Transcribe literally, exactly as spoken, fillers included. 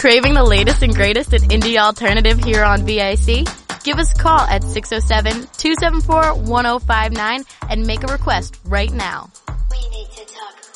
Craving the latest and greatest in indie alternative here on V I C? Give us a call at six oh seven, two seven four, one oh five nine and make a request right now. We need to talk.